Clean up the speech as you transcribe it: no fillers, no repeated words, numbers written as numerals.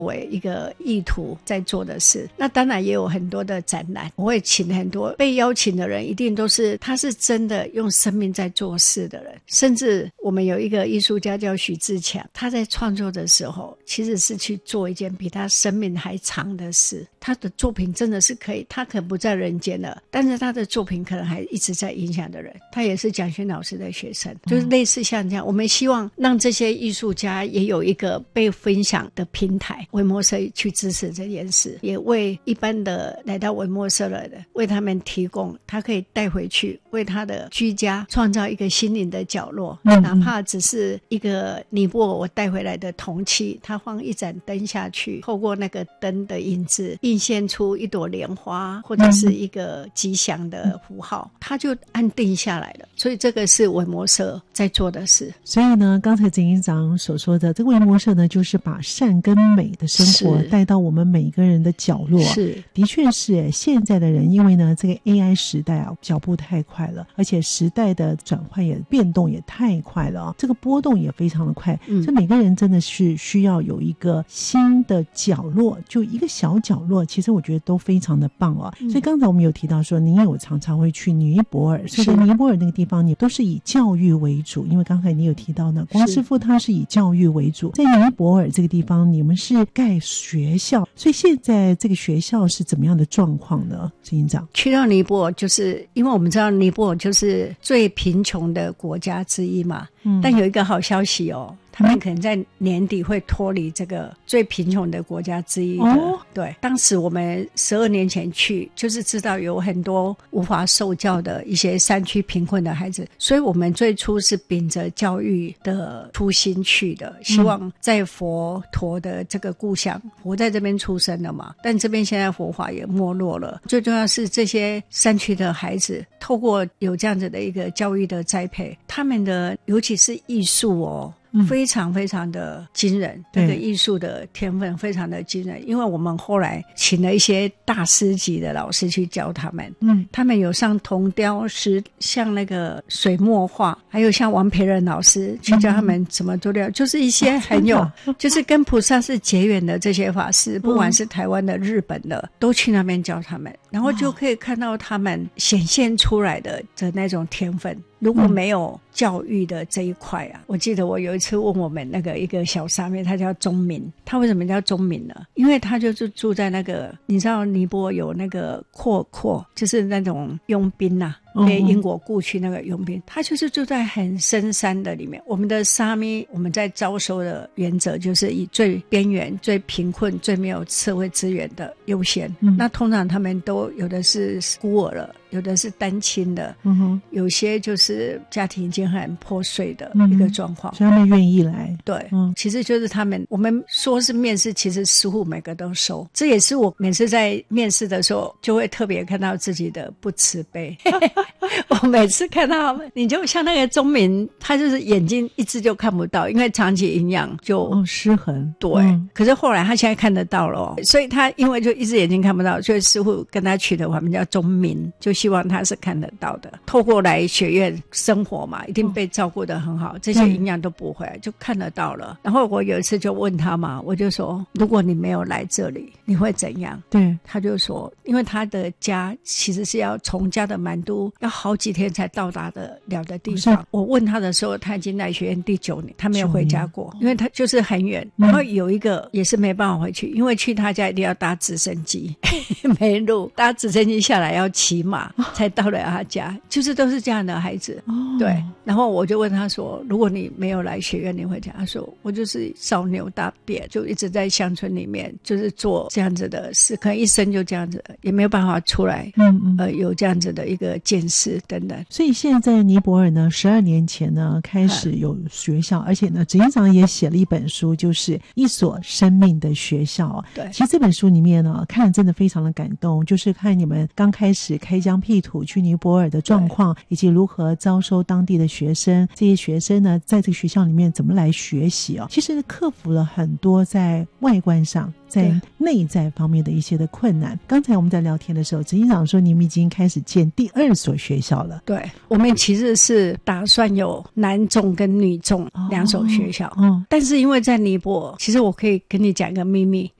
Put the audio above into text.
为一个意图在做的事。那当然也有很多的展览，我会请很多被邀请的人，一定都是他是真的用生命在做事的人。甚至我们有一个艺术家叫许志强，他在创作的时候其实是去做一件比他生命还长的事。他的作品真的是可以，他可能不在人间了，但是他的作品可能还一直在影响的人。他也是蒋勋老师的学生，就是类似像这样，我们希望让这些艺术家也有一个被分享的平台，维摩社去支持这件事，也为一般的来到维摩社的人，为他们提供他可以带回去，为他的居家创造一个心灵的角落。哪怕只是一个尼泊尔我带回来的铜器，他放一盏灯下去，透过那个灯的影子映现出一朵莲花或者是一个吉祥的符号，他就安定下来了。所以这个是维摩社在做的事。 所以呢，刚才执行长所说的这个维摩社呢，就是把善跟美的生活带到我们每一个人的角落。 是， 的确是现在的人，因为呢这个 AI 时代啊，脚步太快了，而且时代的转换也变动也太快了啊，这个波动也非常的快，所以每个人真的是需要有一个新的角落，就一个小角落，其实我觉得都非常的棒啊。所以刚才我们有提到说您有常常会去尼泊尔，所以在尼泊尔那个地方你都是以教育为主，因为刚才你有提到呢，光师傅他是以教育为主，在尼泊尔这个地方你们是盖学校，所以现在这个学校是怎么样的状况呢？执行长去到尼泊尔，就是因为我们知道尼泊尔就是最贫穷的国家之一嘛，但有一个好消息哦，他们可能在年底会脱离这个最贫穷的国家之一的。对，当时我们12年前去，就是知道有很多无法受教的一些山区贫困的孩子，所以我们最初是秉着教育的初心去的，希望在佛陀的这个故乡，佛在这边出生了嘛，但这边现在佛法也没落了，最重要是这些山区的孩子透过有这样子的一个教育的栽培，他们的尤其是艺术哦，非常非常的惊人，这个艺术的天分非常的惊人。因为我们后来请了一些大师级的老师去教他们，他们有上铜雕师，像那个水墨画，还有像王培仁老师去教他们怎么做料，就是一些很有就是跟菩萨是结缘的这些法师，不管是台湾的日本的都去那边教他们，然后就可以看到他们显现出来的那种天分。如果没有教育的这一块啊，我记得我有一次问我们那个一个小沙妹，她叫钟敏，她为什么叫钟敏呢？因为她就是住在那个，你知道尼泊尔有那个阔，就是那种佣兵啊，英国雇去那个佣兵，他就是住在很深山的里面。我们的沙弥，我们在招收的原则就是以最边缘、最贫困、最没有社会资源的优先。那通常他们都有的是孤儿了，有的是单亲的，有些就是家庭已经很破碎的一个状况， 所以他们愿意来。 对，其实就是他们，我们说是面试，其实似乎每个都收。这也是我每次在面试的时候，就会特别看到自己的不慈悲。我每次看到他们，你就像那个钟敏，他就是眼睛一只就看不到，因为长期营养就失衡。 对，可是后来他现在看得到了所以他因为就一只眼睛看不到，所以师父跟他取的法名叫钟敏，就希望他是看得到的。透过来学院生活嘛，一定被照顾得很好，这些营养都补回来，就看得到了。然后我有一次就问他嘛，我就说如果你没有来这里你会怎样？对，他就说因为他的家其实是要从家的满都要好几天才到达得了的地方。我问他的时候，他已经来学院第9年，他没有回家过，因为他就是很远。然后有一个也是没办法回去，因为去他家一定要搭直升机没路，搭直升机下来要骑马才到了他家，就是都是这样的孩子。对，然后我就问他说如果你没有来学院你会讲？他说我就是少牛大便，就一直在乡村里面就是做这样子的事，可能一生就这样子，也没有办法出来有这样子的一个见识等等。 所以现在尼泊尔呢12年前呢开始有学校，而且呢执行长也写了一本书，就是一所生命的学校。对，其实这本书里面呢看了真的非常的感动，就是看你们刚开始开疆僻土去尼泊尔的状况，以及如何招收当地的学生，这些学生呢在这个学校里面怎么来学习其实克服了很多在外观上在内在方面的一些的困难。刚才我们在聊天的时候，执行长说你们已经开始建第2所学校了。 对，我们其实是打算有男众跟女众2所学校，但是因为在尼泊尔，其实我可以跟你讲一个秘密，